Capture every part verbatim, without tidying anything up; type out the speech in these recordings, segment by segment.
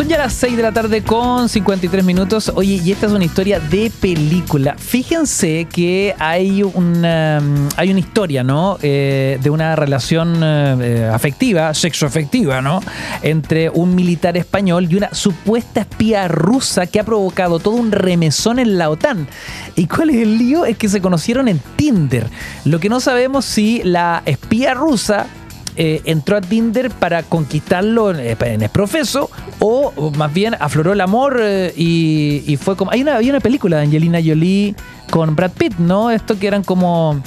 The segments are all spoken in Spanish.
Son ya las seis de la tarde con cincuenta y tres minutos. Oye, y esta es una historia de película. Fíjense que hay una, hay una historia, ¿no? Eh, de una relación eh, afectiva, sexoafectiva, ¿no? Entre un militar español y una supuesta espía rusa que ha provocado todo un remesón en la OTAN. ¿Y cuál es el lío? Es que se conocieron en Tinder. Lo que no sabemos si la espía rusa Eh, entró a Tinder para conquistarlo en, en exprofeso o, o más bien afloró el amor eh, y, y fue como... Hay una, hay una película de Angelina Jolie con Brad Pitt, ¿no? Esto que eran como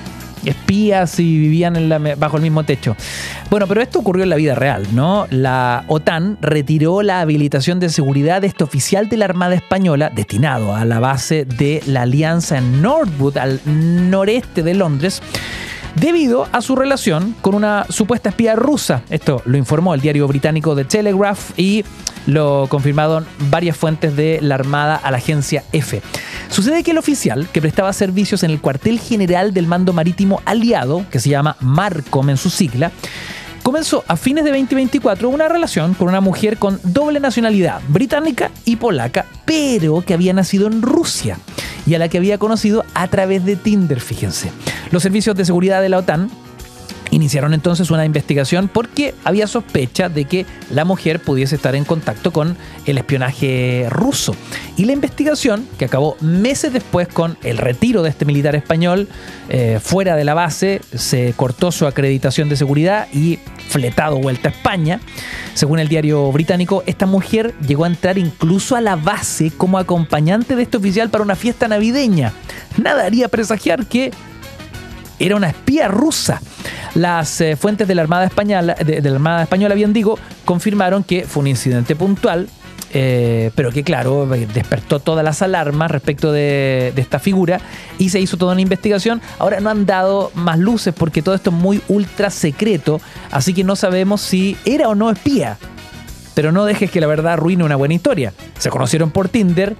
espías y vivían en la, bajo el mismo techo. Bueno, pero esto ocurrió en la vida real, ¿no? La OTAN retiró la habilitación de seguridad de este oficial de la Armada Española destinado a la base de la Alianza en Northwood, al noreste de Londres, debido a su relación con una supuesta espía rusa. Esto lo informó el diario británico The Telegraph y lo confirmaron varias fuentes de la Armada a la agencia F. Sucede que el oficial, que prestaba servicios en el cuartel general del mando marítimo aliado, que se llama MARCOM en su sigla, comenzó a fines de veinte veinticuatro una relación con una mujer con doble nacionalidad, británica y polaca, pero que había nacido en Rusia y a la que había conocido a través de Tinder, fíjense. Los servicios de seguridad de la OTAN iniciaron entonces una investigación porque había sospecha de que la mujer pudiese estar en contacto con el espionaje ruso. Y la investigación, que acabó meses después con el retiro de este militar español eh, fuera de la base, se cortó su acreditación de seguridad y fletado vuelta a España. Según el diario británico, esta mujer llegó a entrar incluso a la base como acompañante de este oficial para una fiesta navideña. Nada haría presagiar que era una espía rusa. Las eh, fuentes de la Armada Española, de, de la Armada Española, bien digo, confirmaron que fue un incidente puntual, eh, pero que claro, despertó todas las alarmas respecto de, de esta figura y se hizo toda una investigación. Ahora no han dado más luces porque todo esto es muy ultra secreto, así que no sabemos si era o no espía. Pero no dejes que la verdad arruine una buena historia. Se conocieron por Tinder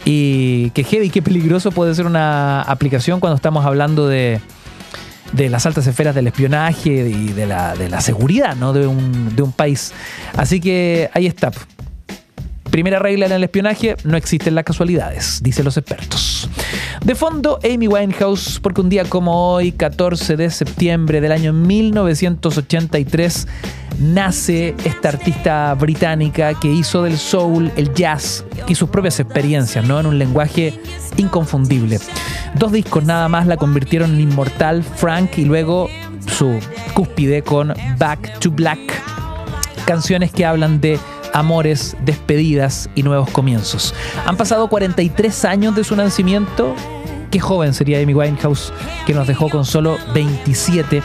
y qué heavy, qué peligroso puede ser una aplicación cuando estamos hablando de de las altas esferas del espionaje y de la, de la seguridad, ¿no? de, un, de un país. Así que ahí está. Primera regla en el espionaje, no existen las casualidades, dicen los expertos. De fondo, Amy Winehouse, porque un día como hoy, catorce de septiembre del año mil novecientos ochenta y tres, nace esta artista británica que hizo del soul, el jazz y sus propias experiencias, ¿no? En un lenguaje inconfundible. Dos discos nada más la convirtieron en inmortal, Frank y luego su cúspide con Back to Black. Canciones que hablan de amores, despedidas y nuevos comienzos. Han pasado cuarenta y tres años de su nacimiento. Qué joven sería Amy Winehouse, que nos dejó con solo veintisiete.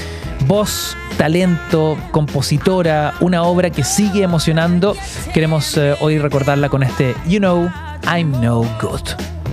Voz, talento, compositora, una obra que sigue emocionando. Queremos eh, hoy recordarla con este You Know I'm No Good.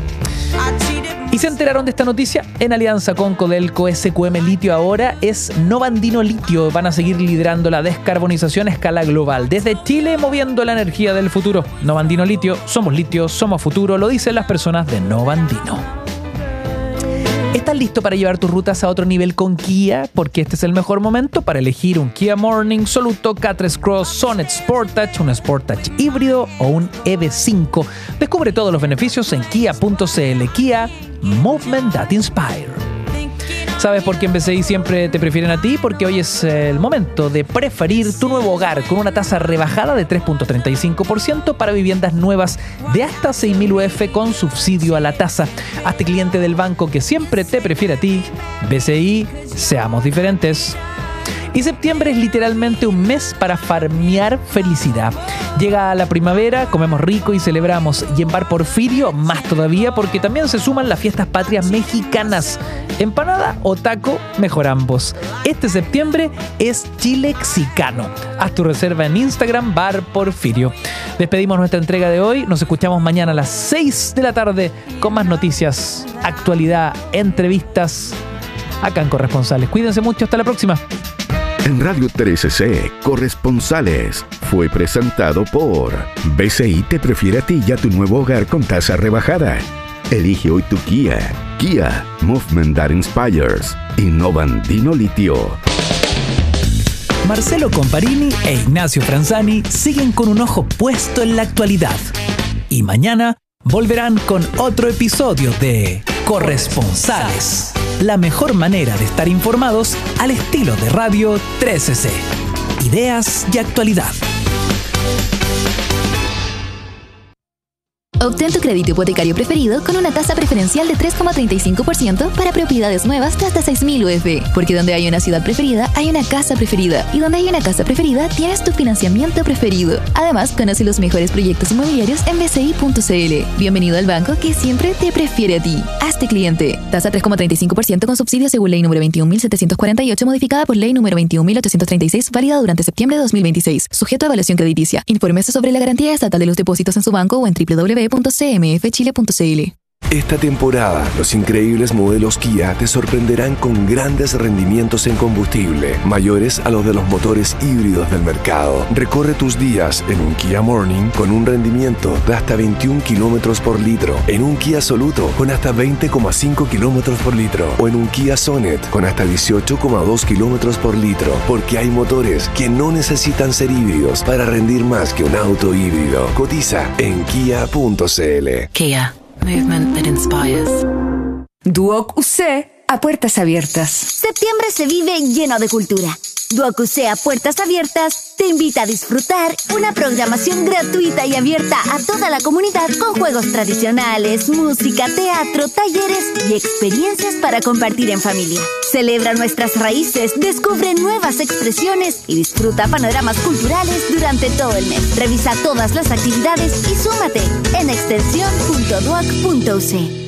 Y se enteraron de esta noticia en alianza con Codelco. S Q M Litio ahora es Novandino Litio. Van a seguir liderando la descarbonización a escala global. Desde Chile, moviendo la energía del futuro. Novandino Litio, somos litio, somos futuro, lo dicen las personas de Novandino. ¿Estás listo para llevar tus rutas a otro nivel con Kia? Porque este es el mejor momento para elegir un Kia Morning, Soluto, K tres Cross, Sonet Sportage, un Sportage híbrido o un E V cinco. Descubre todos los beneficios en kia punto c l. Kia, Movement that Inspire. ¿Sabes por qué en B C I siempre te prefieren a ti? Porque hoy es el momento de preferir tu nuevo hogar con una tasa rebajada de tres punto treinta y cinco por ciento para viviendas nuevas de hasta seis mil U F con subsidio a la tasa. Hazte cliente del banco que siempre te prefiere a ti. B C I, seamos diferentes. Y septiembre es literalmente un mes para farmear felicidad. Llega la primavera, comemos rico y celebramos. Y en Bar Porfirio, más todavía, porque también se suman las fiestas patrias mexicanas. Empanada o taco, mejor ambos. Este septiembre es chilexicano. Haz tu reserva en Instagram, Bar Porfirio. Despedimos nuestra entrega de hoy. Nos escuchamos mañana a las seis de la tarde con más noticias, actualidad, entrevistas acá en Corresponsales. Cuídense mucho, hasta la próxima. En Radio trece C, Corresponsales, fue presentado por B C I te prefiere a ti y a tu nuevo hogar con tasa rebajada. Elige hoy tu Kia. Kia, Movement that Inspires. Y Novandino Litio. Marcelo Comparini e Ignacio Franzani siguen con un ojo puesto en la actualidad. Y mañana volverán con otro episodio de Corresponsales, la mejor manera de estar informados al estilo de Radio trece ce. Ideas y actualidad. Obtén tu crédito hipotecario preferido con una tasa preferencial de tres coma treinta y cinco por ciento para propiedades nuevas de hasta seis mil U F. Porque donde hay una ciudad preferida, hay una casa preferida. Y donde hay una casa preferida, tienes tu financiamiento preferido. Además, conoce los mejores proyectos inmobiliarios en b c i punto c l. Bienvenido al banco que siempre te prefiere a ti. Hazte cliente. Tasa tres coma treinta y cinco por ciento con subsidio según ley número veintiún mil setecientos cuarenta y ocho, modificada por ley número veintiún mil ochocientos treinta y seis, válida durante septiembre de dos mil veintiséis. Sujeto a evaluación crediticia. Infórmese sobre la garantía estatal de los depósitos en su banco o en w w w punto c m f chile punto c l. Esta temporada, los increíbles modelos Kia te sorprenderán con grandes rendimientos en combustible, mayores a los de los motores híbridos del mercado. Recorre tus días en un Kia Morning con un rendimiento de hasta veintiún kilómetros por litro, en un Kia Soluto con hasta veinte coma cinco kilómetros por litro o en un Kia Sonet con hasta dieciocho coma dos kilómetros por litro, porque hay motores que no necesitan ser híbridos para rendir más que un auto híbrido. Cotiza en kia punto c l. Kia. Movement that inspires. Duoc U C a puertas abiertas. Septiembre se vive lleno de cultura. Duoc U C a puertas abiertas te invita a disfrutar una programación gratuita y abierta a toda la comunidad con juegos tradicionales, música, teatro, talleres y experiencias para compartir en familia. Celebra nuestras raíces, descubre nuevas expresiones y disfruta panoramas culturales durante todo el mes. Revisa todas las actividades y súmate en extensión punto duoc punto u c.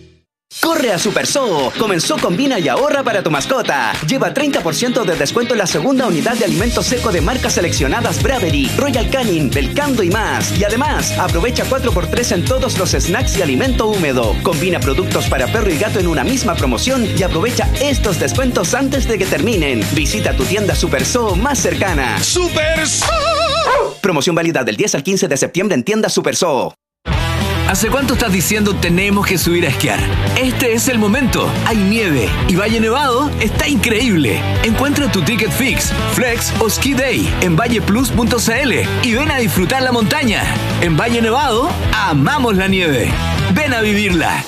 Corre a Super Zoo. Comenzó Combina y ahorra para tu mascota. Lleva treinta por ciento de descuento en la segunda unidad de alimento seco de marcas seleccionadas Bravery, Royal Canin, Belcando y más. Y además, aprovecha cuatro por tres en todos los snacks y alimento húmedo. Combina productos para perro y gato en una misma promoción y aprovecha estos descuentos antes de que terminen. Visita tu tienda Super Zoo más cercana. ¡Super Zoo! Promoción válida del diez al quince de septiembre en tienda Super Zoo. ¿Hace cuánto estás diciendo tenemos que subir a esquiar? Este es el momento. Hay nieve y Valle Nevado está increíble. Encuentra tu ticket fix, flex o ski day en valle plus punto c l y ven a disfrutar la montaña. En Valle Nevado, amamos la nieve. Ven a vivirla.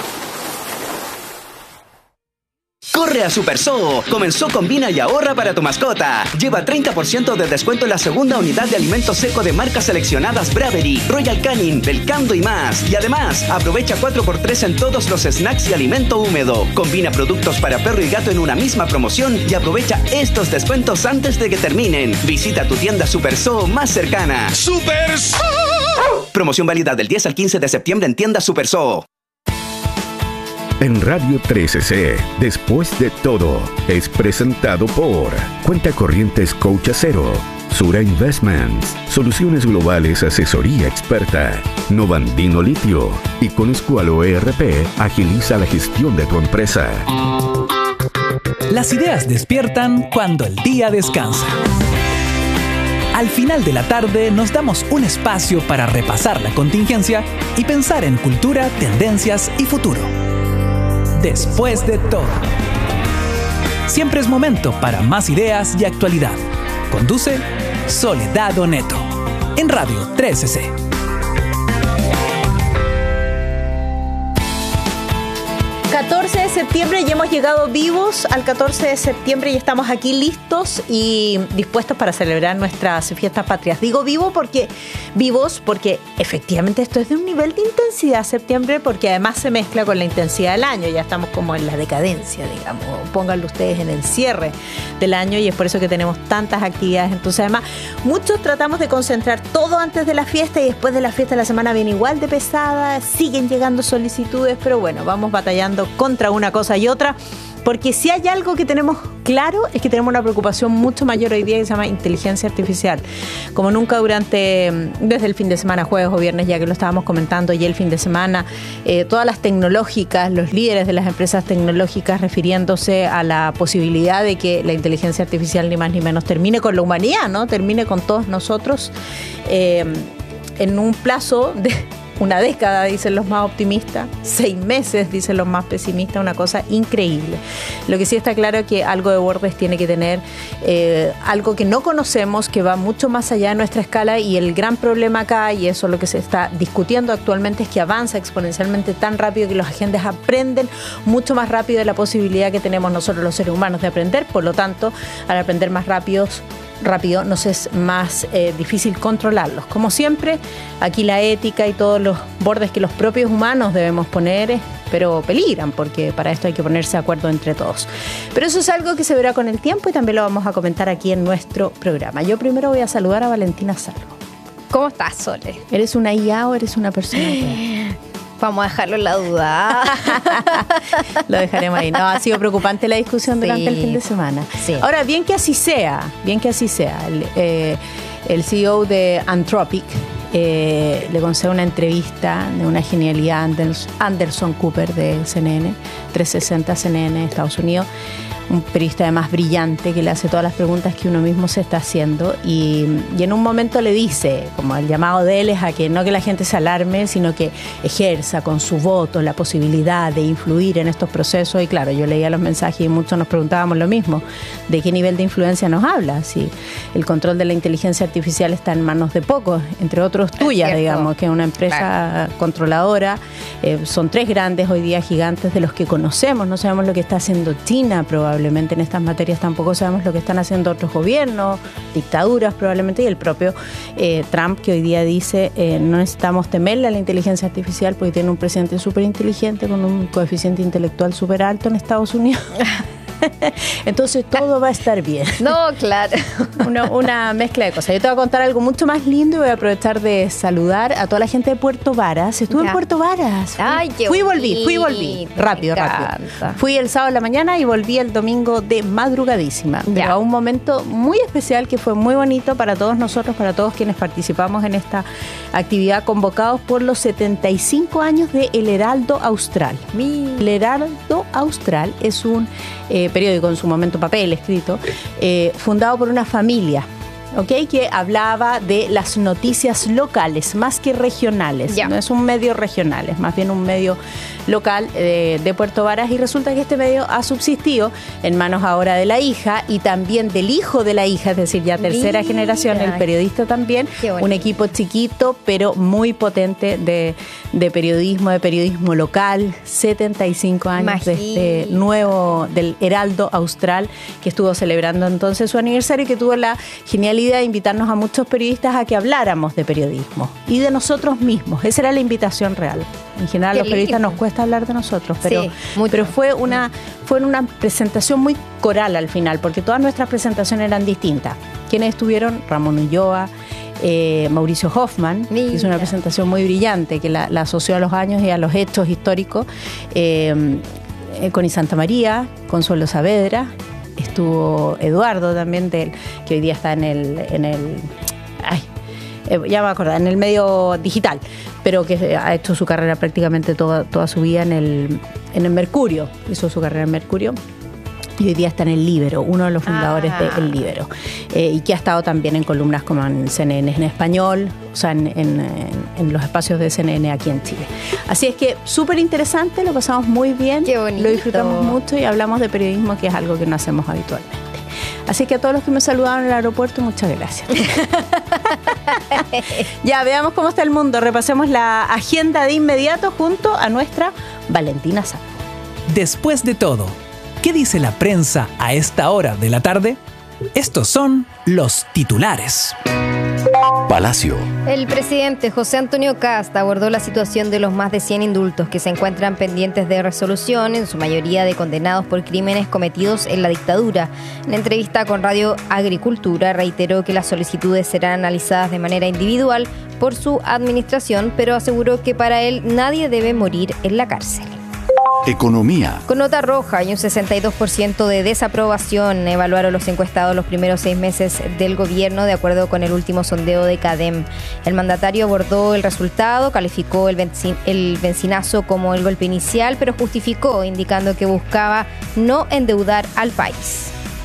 Corre a Super Zoo. Comenzó Combina y ahorra para tu mascota. Lleva treinta por ciento de descuento en la segunda unidad de alimento seco de marcas seleccionadas Bravery, Royal Canin, Belcando y más. Y además, aprovecha cuatro por tres en todos los snacks y alimento húmedo. Combina productos para perro y gato en una misma promoción y aprovecha estos descuentos antes de que terminen. Visita tu tienda Super Zoo más cercana. ¡Super Zoo! Promoción válida del diez al quince de septiembre en tienda Super Zoo. En Radio trece ce, Después de todo, es presentado por Cuenta Corrientes Coach Acero, Sura Investments, Soluciones Globales Asesoría Experta, Novandino Litio y con Escualo E R P agiliza la gestión de tu empresa. Las ideas despiertan cuando el día descansa. Al final de la tarde nos damos un espacio para repasar la contingencia y pensar en cultura, tendencias y futuro. Después de todo. Siempre es momento para más ideas y actualidad. Conduce Soledad Oneto en Radio trece ce. catorce de septiembre y hemos llegado vivos al catorce de septiembre y estamos aquí listos y dispuestos para celebrar nuestras fiestas patrias. Digo vivo porque vivos porque efectivamente esto es de un nivel de intensidad septiembre, porque además se mezcla con la intensidad del año. Ya estamos como en la decadencia, digamos. Pónganlo ustedes en el cierre del año y es por eso que tenemos tantas actividades. Entonces además muchos tratamos de concentrar todo antes de la fiesta y después de la fiesta la semana viene igual de pesada. Siguen llegando solicitudes, pero bueno, vamos batallando contra una cosa y otra, porque si hay algo que tenemos claro es que tenemos una preocupación mucho mayor hoy día que se llama inteligencia artificial. Como nunca durante, desde el fin de semana, jueves o viernes, ya que lo estábamos comentando, y el fin de semana, eh, todas las tecnológicas, los líderes de las empresas tecnológicas refiriéndose a la posibilidad de que la inteligencia artificial ni más ni menos termine con la humanidad, ¿no? Termine con todos nosotros eh, en un plazo de una década, dicen los más optimistas, seis meses, dicen los más pesimistas, una cosa increíble. Lo que sí está claro es que algo de bordes tiene que tener, eh, algo que no conocemos, que va mucho más allá de nuestra escala, y el gran problema acá, y eso es lo que se está discutiendo actualmente, es que avanza exponencialmente tan rápido que los agentes aprenden mucho más rápido de la posibilidad que tenemos nosotros los seres humanos de aprender. Por lo tanto, al aprender más rápidos rápido nos es más eh, difícil controlarlos. Como siempre, aquí la ética y todos los bordes que los propios humanos debemos poner, eh, pero peligran, porque para esto hay que ponerse de acuerdo entre todos. Pero eso es algo que se verá con el tiempo y también lo vamos a comentar aquí en nuestro programa. Yo primero voy a saludar a Valentina Salvo. ¿Cómo estás, Sole? ¿Eres una I A o eres una persona real? Vamos a dejarlo en la duda. Lo dejaremos ahí. No, ha sido preocupante la discusión durante sí. el fin de semana. Sí. Ahora, bien que así sea, bien que así sea. El, eh, el C E O de Anthropic eh, le concede una entrevista de una genialidad a Anderson Cooper de C N N, trescientos sesenta C N N, Estados Unidos. Un periodista además brillante que le hace todas las preguntas que uno mismo se está haciendo y, y en un momento le dice, como el llamado de él es a que no que la gente se alarme, sino que ejerza con su voto la posibilidad de influir en estos procesos. Y claro, yo leía los mensajes y muchos nos preguntábamos lo mismo, ¿de qué nivel de influencia nos habla? Si el control de la inteligencia artificial está en manos de pocos, entre otros tuya, digamos, que es una empresa claro. controladora. Eh, son tres grandes hoy día gigantes de los que conocemos, no sabemos lo que está haciendo China probablemente. Probablemente en estas materias tampoco sabemos lo que están haciendo otros gobiernos, dictaduras probablemente, y el propio eh, Trump, que hoy día dice eh, no necesitamos temerle a la inteligencia artificial porque tiene un presidente súper inteligente con un coeficiente intelectual súper alto en Estados Unidos. Entonces todo va a estar bien. No, claro. Una, una mezcla de cosas. Yo te voy a contar algo mucho más lindo y voy a aprovechar de saludar a toda la gente de Puerto Varas. Estuve ya. en Puerto Varas. Fui, Ay, qué fui y volví, fui y volví. Rápido, rápido. Fui el sábado en la mañana y volví el domingo de madrugadísima. Ya. Pero a un momento muy especial que fue muy bonito para todos nosotros, para todos quienes participamos en esta actividad, convocados por los setenta y cinco años de El Heraldo Austral. Mi. El Heraldo Austral es un eh, periódico, en su momento papel escrito, eh, fundado por una familia, ¿okay? Que hablaba de las noticias locales más que regionales. Yeah. No es un medio regional, es más bien un medio local eh, de Puerto Varas, y resulta que este medio ha subsistido en manos ahora de la hija y también del hijo de la hija, es decir, ya tercera Mira. generación, el periodista también, un equipo chiquito pero muy potente de, de periodismo, de periodismo local, setenta y cinco años Magí. de este nuevo, del Heraldo Austral, que estuvo celebrando entonces su aniversario y que tuvo la genialidad de invitarnos a muchos periodistas a que habláramos de periodismo y de nosotros mismos. Esa era la invitación real. En general Qué los periodistas lindo. nos cuesta hablar de nosotros, pero, sí, pero fue una fue una presentación muy coral al final, porque todas nuestras presentaciones eran distintas. Quienes estuvieron, Ramón Ulloa, eh, Mauricio Hoffman, Mira. que hizo una presentación muy brillante, que la, la asoció a los años y a los hechos históricos, eh, eh, Connie Santa María, Consuelo Saavedra, estuvo Eduardo también, del, que hoy día está en el... En el ay, eh, ya me acuerdo, en el medio digital, pero que ha hecho su carrera prácticamente toda, toda su vida en el, en el Mercurio, hizo su carrera en Mercurio. Y hoy día está en el Líbero, uno de los fundadores ah. de El Líbero, eh, y que ha estado también en columnas como en C N N en español, o sea, en, en, en los espacios de C N N aquí en Chile. Así es que súper interesante, lo pasamos muy bien, Qué bonito. Lo disfrutamos mucho y hablamos de periodismo, que es algo que no hacemos habitualmente. Así que a todos los que me saludaron en el aeropuerto, muchas gracias. Ya, veamos cómo está el mundo. Repasemos la agenda de inmediato junto a nuestra Valentina Salvo. Después de todo, ¿qué dice la prensa a esta hora de la tarde? Estos son los titulares. Palacio. El presidente José Antonio Kast abordó la situación de los más de cien indultos que se encuentran pendientes de resolución, en su mayoría de condenados por crímenes cometidos en la dictadura. En entrevista con Radio Agricultura reiteró que las solicitudes serán analizadas de manera individual por su administración, pero aseguró que para él nadie debe morir en la cárcel. Economía. Con nota roja y un sesenta y dos por ciento de desaprobación evaluaron los encuestados los primeros seis meses del gobierno, de acuerdo con el último sondeo de CADEM. El mandatario abordó el resultado, calificó el, bencin- el bencinazo como el golpe inicial, pero justificó, indicando que buscaba no endeudar al país.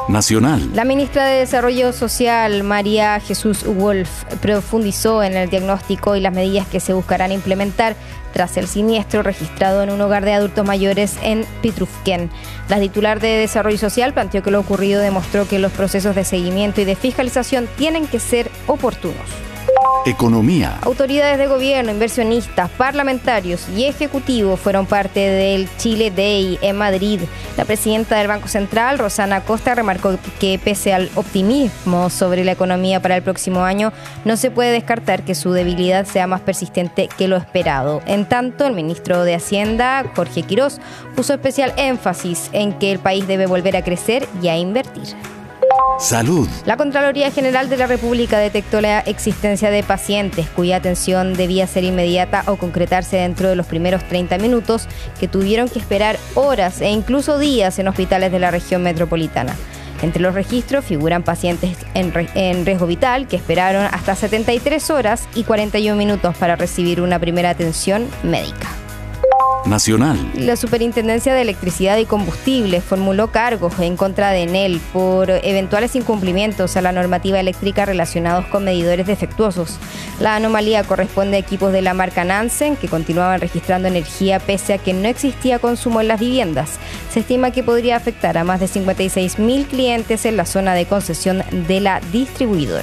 Nacional. La ministra de Desarrollo Social, María Jesús Wolf, profundizó en el diagnóstico y las medidas que se buscarán implementar tras el siniestro registrado en un hogar de adultos mayores en Pitrufquén. La titular de Desarrollo Social planteó que lo ocurrido demostró que los procesos de seguimiento y de fiscalización tienen que ser oportunos. Economía. Autoridades de gobierno, inversionistas, parlamentarios y ejecutivos fueron parte del Chile Day en Madrid. La presidenta del Banco Central, Rosana Acosta, remarcó que pese al optimismo sobre la economía para el próximo año, no se puede descartar que su debilidad sea más persistente que lo esperado. En tanto, el ministro de Hacienda, Jorge Quirós, puso especial énfasis en que el país debe volver a crecer y a invertir. Salud. La Contraloría General de la República detectó la existencia de pacientes cuya atención debía ser inmediata o concretarse dentro de los primeros treinta minutos, que tuvieron que esperar horas e incluso días en hospitales de la región metropolitana. Entre los registros figuran pacientes en, re- en riesgo vital que esperaron hasta setenta y tres horas y cuarenta y un minutos para recibir una primera atención médica. Nacional. La Superintendencia de Electricidad y Combustibles formuló cargos en contra de Enel por eventuales incumplimientos a la normativa eléctrica relacionados con medidores defectuosos. La anomalía corresponde a equipos de la marca Nansen que continuaban registrando energía pese a que no existía consumo en las viviendas. Se estima que podría afectar a más de cincuenta y seis mil clientes en la zona de concesión de la distribuidora.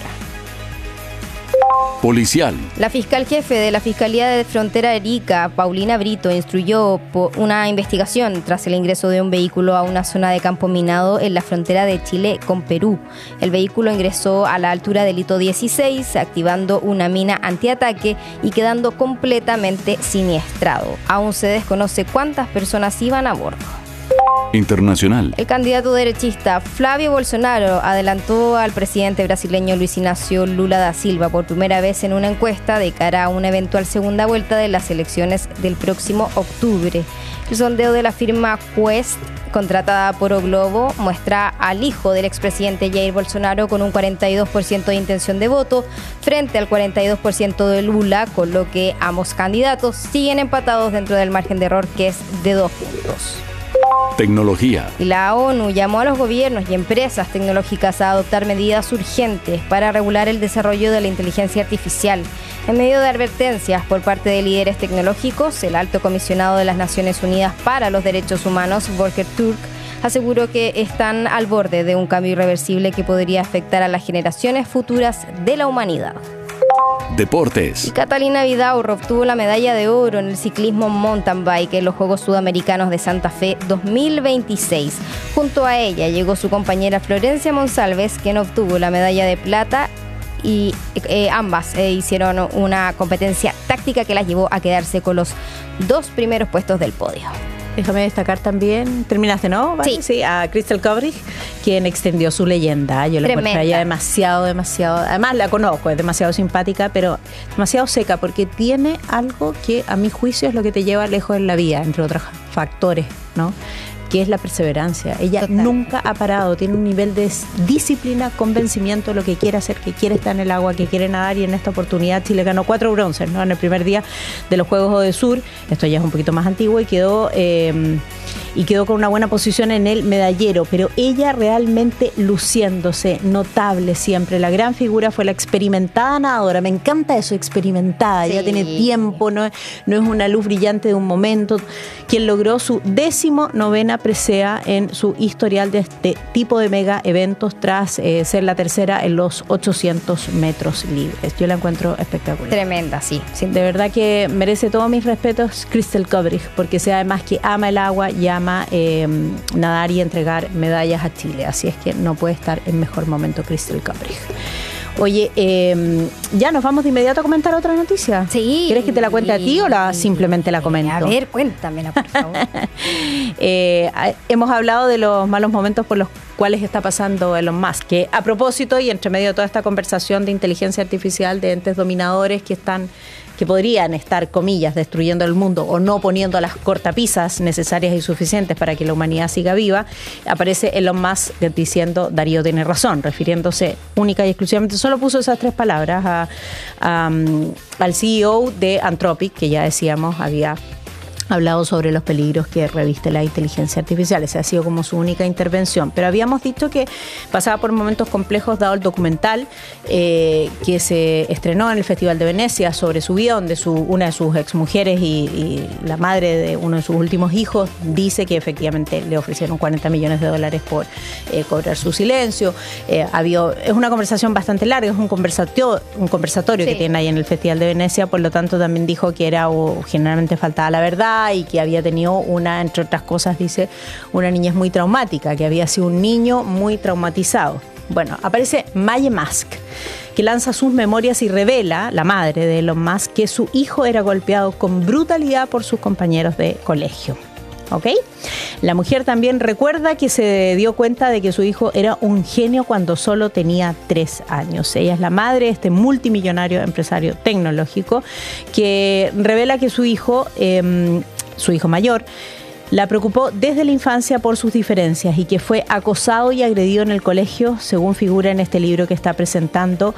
Policial. La fiscal jefe de la Fiscalía de Frontera Arica, Paulina Brito, instruyó una investigación tras el ingreso de un vehículo a una zona de campo minado en la frontera de Chile con Perú. El vehículo ingresó a la altura del hito dieciséis, activando una mina antiataque y quedando completamente siniestrado. Aún se desconoce cuántas personas iban a bordo. Internacional. El candidato derechista Flávio Bolsonaro adelantó al presidente brasileño Luis Ignacio Lula da Silva por primera vez en una encuesta de cara a una eventual segunda vuelta de las elecciones del próximo octubre. El sondeo de la firma Quest, contratada por O Globo, muestra al hijo del expresidente Jair Bolsonaro con un cuarenta y dos por ciento de intención de voto frente al cuarenta y dos por ciento de Lula, con lo que ambos candidatos siguen empatados dentro del margen de error, que es de dos puntos. Tecnología. La ONU llamó a los gobiernos y empresas tecnológicas a adoptar medidas urgentes para regular el desarrollo de la inteligencia artificial. En medio de advertencias por parte de líderes tecnológicos, el alto comisionado de las Naciones Unidas para los Derechos Humanos, Volker Turk, aseguró que están al borde de un cambio irreversible que podría afectar a las generaciones futuras de la humanidad. Deportes. Y Catalina Vidaurro obtuvo la medalla de oro en el ciclismo mountain bike en los Juegos Sudamericanos de Santa Fe dos mil veintiséis. Junto a ella llegó su compañera Florencia Monsalves, quien obtuvo la medalla de plata, y eh, ambas eh, hicieron una competencia táctica que las llevó a quedarse con los dos primeros puestos del podio. Déjame destacar también, terminaste, ¿no? ¿Vale? Sí. Sí, a Crystal Coverage, quien extendió su leyenda. Yo la encuentro a ella demasiado, demasiado, además la conozco, es demasiado simpática, pero demasiado seca, porque tiene algo que a mi juicio es lo que te lleva lejos en la vida, entre otros factores, ¿no? Que es la perseverancia. Ella Total. nunca ha parado, tiene un nivel de disciplina, convencimiento, lo que quiere hacer, que quiere estar en el agua, que quiere nadar, y en esta oportunidad Chile ganó cuatro bronces, ¿no? En el primer día de los Juegos de Sur, esto ya es un poquito más antiguo, y quedó eh, y quedó con una buena posición en el medallero, pero ella realmente luciéndose, notable siempre. La gran figura fue la experimentada nadadora, me encanta eso, experimentada, sí. Ya tiene tiempo, no, no es una luz brillante de un momento, quien logró su décimo novena presea en su historial de este tipo de mega eventos tras eh, ser la tercera en los ochocientos metros libres. Yo la encuentro espectacular. Tremenda, sí. sí de verdad que merece todos mis respetos Crystal Coverage, porque sea además que ama el agua y ama eh, nadar y entregar medallas a Chile. Así es que no puede estar en mejor momento Crystal Coverage. Oye, eh, ya nos vamos de inmediato a comentar otra noticia. Sí. ¿Quieres que te la cuente a ti o la simplemente la comento? A ver, cuéntamela, por favor. eh, hemos hablado de los malos momentos por los cuales está pasando Elon Musk, que a propósito y entre medio de toda esta conversación de inteligencia artificial, de entes dominadores que están que podrían estar, comillas, destruyendo el mundo o no poniendo las cortapisas necesarias y suficientes para que la humanidad siga viva, aparece Elon Musk diciendo Darío tiene razón, refiriéndose única y exclusivamente, solo puso esas tres palabras a, a, al C E O de Anthropic, que ya decíamos había hablado sobre los peligros que reviste la inteligencia artificial. Esa ha sido como su única intervención. Pero habíamos dicho que pasaba por momentos complejos dado el documental eh, que se estrenó en el Festival de Venecia sobre su vida, donde su, una de sus exmujeres y, y la madre de uno de sus últimos hijos dice que efectivamente le ofrecieron cuarenta millones de dólares por eh, cobrar su silencio. Eh, había, es una conversación bastante larga, es un conversatorio, un conversatorio sí. que tienen ahí en el Festival de Venecia, por lo tanto también dijo que era o generalmente faltaba la verdad y que había tenido una, entre otras cosas, dice, una niñez muy traumática, que había sido un niño muy traumatizado. Bueno, aparece Maya Musk, que lanza sus memorias y revela, la madre de Elon Musk, que su hijo era golpeado con brutalidad por sus compañeros de colegio. ¿Ok? La mujer también recuerda que se dio cuenta de que su hijo era un genio cuando solo tenía tres años. Ella es la madre de este multimillonario empresario tecnológico que revela que su hijo, eh, su hijo mayor, la preocupó desde la infancia por sus diferencias y que fue acosado y agredido en el colegio, según figura en este libro que está presentando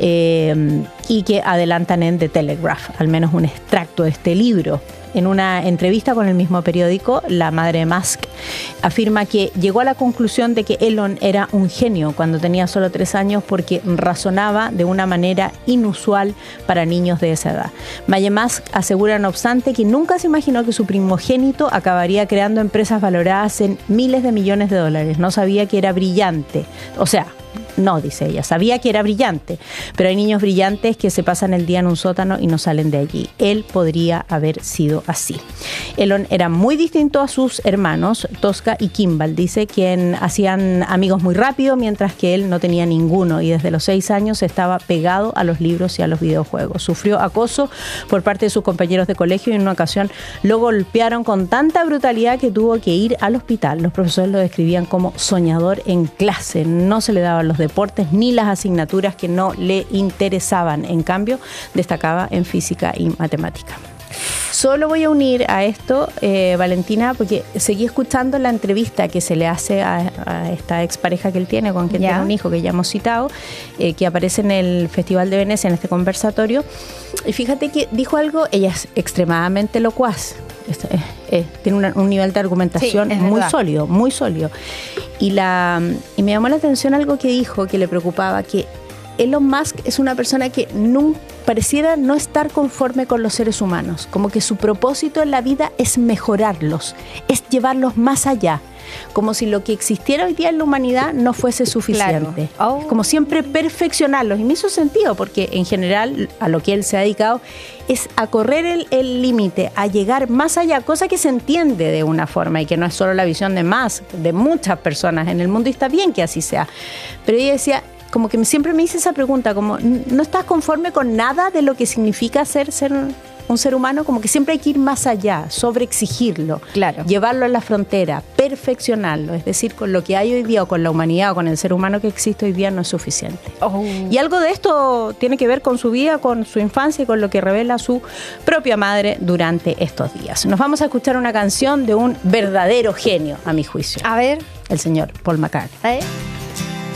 eh, y que adelantan en The Telegraph, al menos un extracto de este libro. En una entrevista con el mismo periódico, la madre de Musk afirma que llegó a la conclusión de que Elon era un genio cuando tenía solo tres años porque razonaba de una manera inusual para niños de esa edad. Maya Musk asegura, no obstante, que nunca se imaginó que su primogénito acabaría creando empresas valoradas en miles de millones de dólares. No sabía que era brillante. O sea, no, dice ella, sabía que era brillante, pero hay niños brillantes que se pasan el día en un sótano y no salen de allí. Él podría haber sido así. Elon era muy distinto a sus hermanos, Tosca y Kimball, dice, que hacían amigos muy rápido, mientras que él no tenía ninguno y desde los seis años estaba pegado a los libros y a los videojuegos. Sufrió acoso por parte de sus compañeros de colegio y en una ocasión lo golpearon con tanta brutalidad que tuvo que ir al hospital. Los profesores lo describían como soñador en clase, no se le daban los deportes ni las asignaturas que no le interesaban. En cambio, destacaba en física y matemática. Solo voy a unir a esto, eh, Valentina, porque seguí escuchando la entrevista que se le hace a, a esta expareja que él tiene, con quien tiene un hijo que ya hemos citado, eh, que aparece en el Festival de Venecia, en este conversatorio. Y fíjate que dijo algo, ella es extremadamente locuaz. Eh, eh, tiene una, un nivel de argumentación sí, muy verdad. sólido, muy sólido. Y, la, y me llamó la atención algo que dijo que le preocupaba, que Elon Musk es una persona que nunca pareciera no estar conforme con los seres humanos, como que su propósito en la vida es mejorarlos, es llevarlos más allá, como si lo que existiera hoy día en la humanidad no fuese suficiente. Claro. Oh. Como siempre perfeccionarlos, y me hizo sentido porque en general a lo que él se ha dedicado es a correr el límite, a llegar más allá, cosa que se entiende de una forma y que no es solo la visión de más, de muchas personas en el mundo, y está bien que así sea. Pero ella decía, como que siempre me hice esa pregunta, como ¿no estás conforme con nada de lo que significa ser, ser un ser humano? Como que siempre hay que ir más allá, sobreexigirlo, claro. llevarlo a la frontera, perfeccionarlo. Es decir, con lo que hay hoy día, o con la humanidad, o con el ser humano que existe hoy día, no es suficiente. Oh. Y algo de esto tiene que ver con su vida, con su infancia y con lo que revela su propia madre durante estos días. Nos vamos a escuchar una canción de un verdadero genio, a mi juicio. A ver. El señor Paul McCartney. ¿Eh?